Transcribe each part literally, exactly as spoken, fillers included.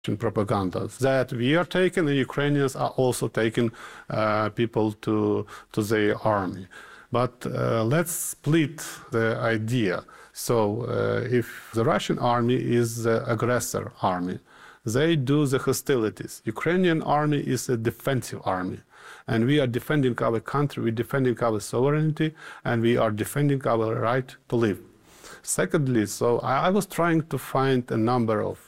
in propaganda that we are taking, and Ukrainians are also taking uh, people to to their army. But uh, let's split the idea. So uh, if the Russian army is the aggressor army, they do the hostilities. Ukrainian army is a defensive army. And we are defending our country, we're defending our sovereignty, and we are defending our right to live. Secondly, so I, I was trying to find a number of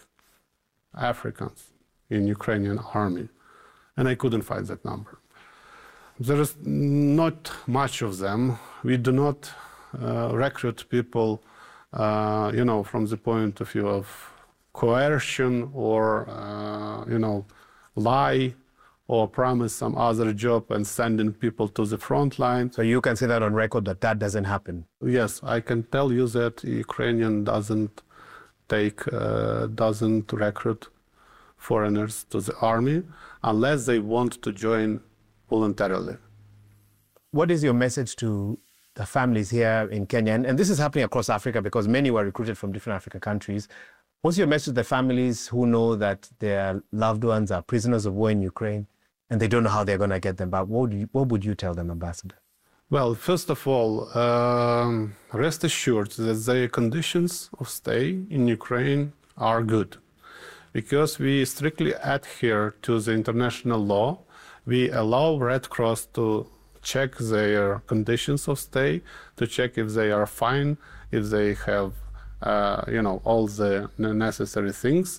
Africans in Ukrainian army, and I couldn't find that number. There is not much of them. We do not uh, recruit people, uh, you know, from the point of view of coercion or, uh, you know, lie or promise some other job and sending people to the front line. So you can say that on record that that doesn't happen? Yes, I can tell you that Ukrainian doesn't take, uh, doesn't recruit foreigners to the army unless they want to join voluntarily. What is your message to the families here in Kenya? And, and this is happening across Africa because many were recruited from different African countries. What's your message to the families who know that their loved ones are prisoners of war in Ukraine and they don't know how they're going to get them back? What would you, what would you tell them, Ambassador? Well, first of all, um, rest assured that the conditions of stay in Ukraine are good because we strictly adhere to the international law. We allow Red Cross to check their conditions of stay, to check if they are fine, if they have, uh, you know, all the necessary things.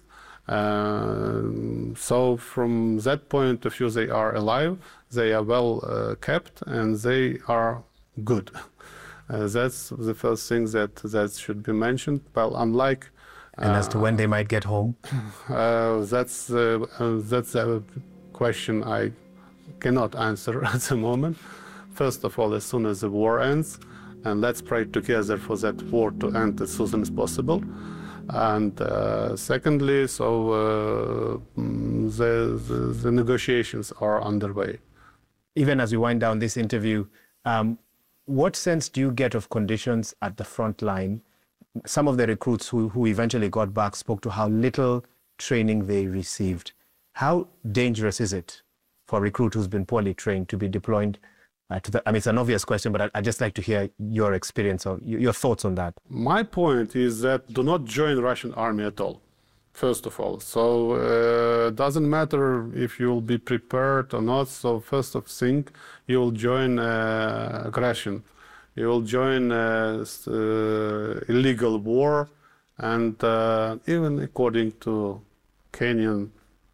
Uh, so from that point of view, they are alive, they are well uh, kept, and they are good. Uh, that's the first thing that, that should be mentioned. Well, unlike... And uh, as to when they might get home? Uh, that's, uh, uh, that's a question I cannot answer at the moment. First of all, as soon as the war ends, and let's pray together for that war to end as soon as possible. And uh, secondly, so uh, the, the, the negotiations are underway. Even as we wind down this interview, um, what sense do you get of conditions at the front line? Some of the recruits who, who eventually got back spoke to how little training they received. How dangerous is it for a recruit who's been poorly trained to be deployed uh, to the... I mean, it's an obvious question, but I, I'd just like to hear your experience or your thoughts on that. My point is that do not join Russian army at all, first of all. So it uh, doesn't matter if you'll be prepared or not. So first of thing, you'll join uh, aggression. You will join uh, uh, illegal war, and uh, even according to Kenyan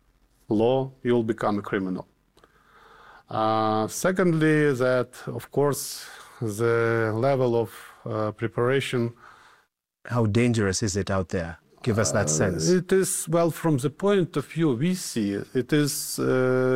law, you will become a criminal. Uh, secondly, that of course the level of uh, preparation. How dangerous is it out there? Give us that sense. Uh, it is, well, from the point of view we see, it is uh,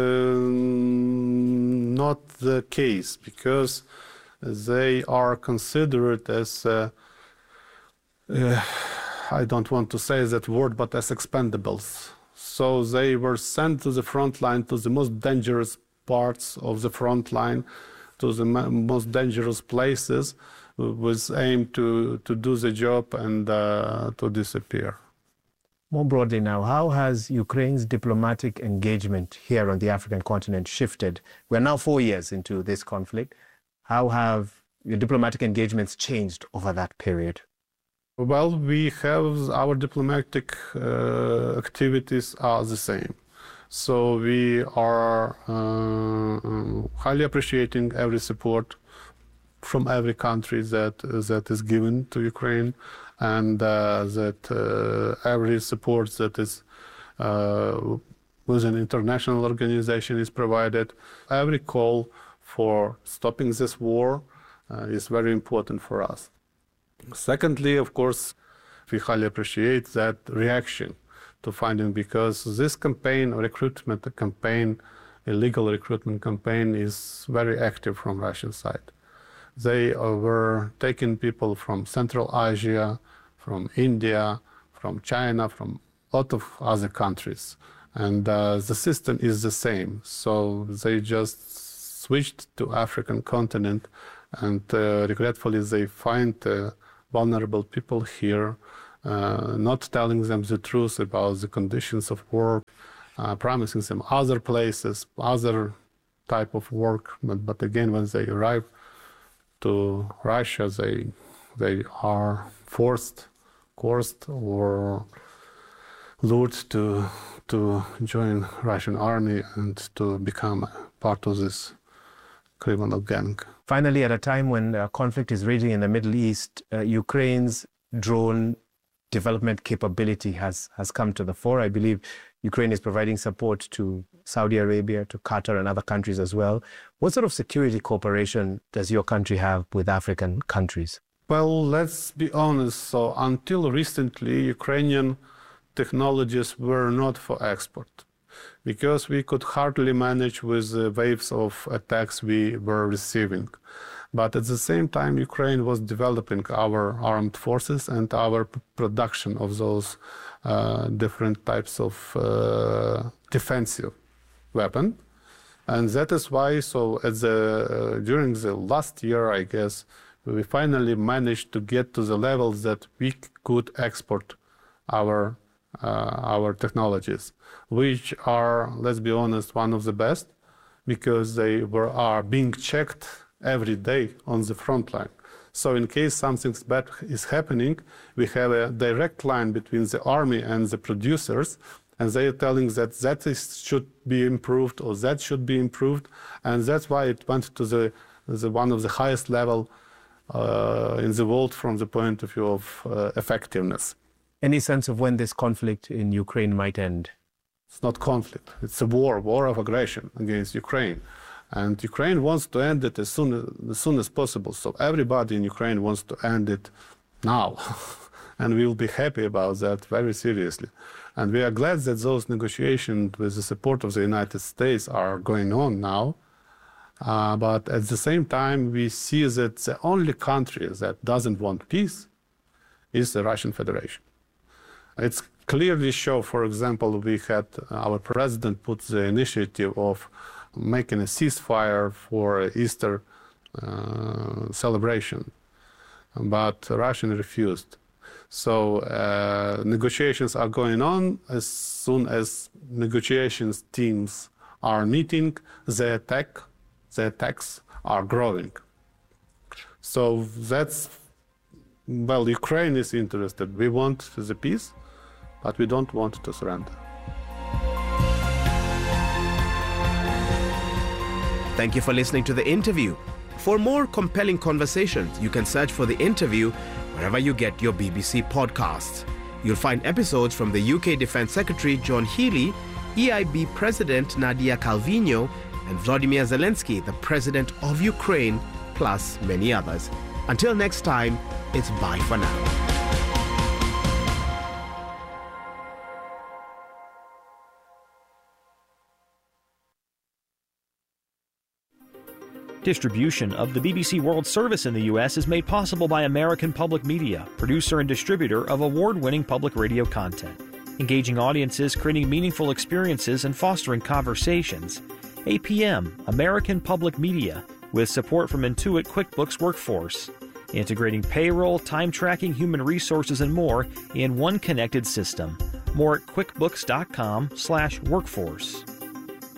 not the case because they are considered as, uh, uh, I don't want to say that word, but as expendables. So they were sent to the front line, to the most dangerous parts of the front line, to the most dangerous places, with aim to, to do the job and uh, to disappear. More broadly now, how has Ukraine's diplomatic engagement here on the African continent shifted? We're now four years into this conflict. How have your diplomatic engagements changed over that period? Well, we have our diplomatic uh, activities are the same. So we are uh, highly appreciating every support from every country that that is given to Ukraine, and uh, that uh, every support that is uh, with an international organization is provided. Every call for stopping this war uh, is very important for us. Secondly, of course, we highly appreciate that reaction to finding, because this campaign, recruitment campaign, illegal recruitment campaign, is very active from Russian side. They uh, were taking people from Central Asia, from India, from China, from a lot of other countries. And uh, the system is the same. So they just switched to African continent, and uh, regretfully they find uh, vulnerable people here, uh, not telling them the truth about the conditions of work, uh, promising them other places, other type of work. But, but again, when they arrive to Russia, they they are forced, coerced, or lured to to join Russian army and to become part of this criminal gang. Finally, at a time when uh, conflict is raging in the Middle East, uh, Ukraine's drone development capability has, has come to the fore. I believe Ukraine is providing support to Saudi Arabia, to Qatar and other countries as well. What sort of security cooperation does your country have with African countries? Well, let's be honest. So until recently, Ukrainian technologies were not for export, because we could hardly manage with the waves of attacks we were receiving. But at the same time, Ukraine was developing our armed forces and our p- production of those uh, different types of uh, defensive weapon. And that is why, so at the, uh, during the last year, I guess, we finally managed to get to the levels that we c- could export our Uh, our technologies, which are, let's be honest, one of the best, because they were are being checked every day on the front line. So in case something bad is happening, we have a direct line between the army and the producers, and they are telling that that is, should be improved or that should be improved, and that's why it went to the, the one of the highest level uh, in the world from the point of view of uh, effectiveness. Any sense of when this conflict in Ukraine might end? It's not conflict. It's a war, war of aggression against Ukraine. And Ukraine wants to end it as soon as, as soon as possible. So everybody in Ukraine wants to end it now. And we will be happy about that very seriously. And we are glad that those negotiations with the support of the United States are going on now. Uh, but at the same time, we see that the only country that doesn't want peace is the Russian Federation. It's clearly show, for example, we had our president put the initiative of making a ceasefire for Easter uh, celebration, but Russia refused. So uh, negotiations are going on. As soon as negotiations teams are meeting, the attack, the attacks are growing. So that's, well, Ukraine is interested. We want the peace, but we don't want to surrender. Thank you for listening to the interview. For more compelling conversations, you can search for The Interview wherever you get your B B C podcasts. You'll find episodes from the U K Defence Secretary John Healey, E I B President Nadia Calvino, and Vladimir Zelensky, the President of Ukraine, plus many others. Until next time, it's bye for now. Distribution of the B B C World Service in the U S is made possible by American Public Media, producer and distributor of award-winning public radio content. Engaging audiences, creating meaningful experiences, and fostering conversations. A P M, American Public Media, with support from Intuit QuickBooks Workforce. Integrating payroll, time tracking, human resources, and more in one connected system. More at quickbooks.com slash workforce.